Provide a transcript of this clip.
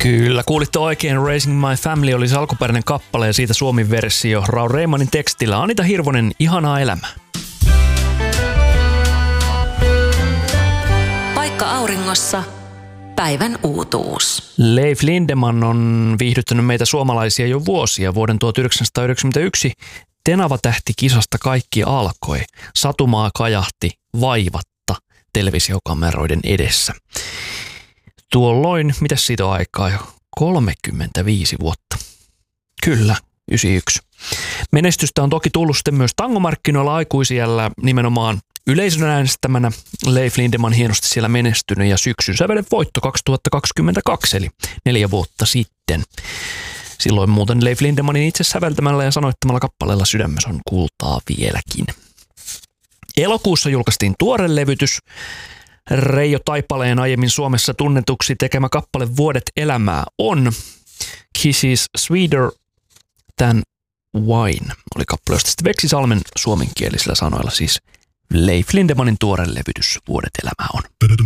Kyllä, kuulitte oikein. Raising My Family oli se alkuperäinen kappale ja siitä suomen versio Raul Reimanin tekstillä. Anita Hirvonen, Ihanaa elämää. Paikka auringossa. Päivän uutuus. Leif Lindeman on viihdyttänyt meitä suomalaisia jo vuosia. Vuoden 1991 Tenava-tähtikisasta kaikki alkoi. Satumaa kajahti vaivatta televisiokameroiden edessä. Tuolloin, mitäs siitä on aikaa jo? 35 vuotta. Kyllä, 91. Menestystä on toki tullut sitten myös tangomarkkinoilla aikuisiällä nimenomaan yleisön äänestämänä. Leif Lindeman hienosti siellä menestynyt ja syksyn sävelen voitto 2022, eli 4 vuotta sitten. Silloin muuten Leif Lindemanin itse säveltämällä ja sanoittamalla kappaleella Sydämessä on kultaa vieläkin. Elokuussa julkaistiin tuore levytys. Reijo Taipaleen aiemmin Suomessa tunnetuksi tekemä kappale Vuodet elämää on Kisses Sweeter Than Wine oli kappale, josta sitten Veksi Salmen suomenkielisillä sanoilla siis Leif Lindemanin tuore levytys Vuodet elämää on.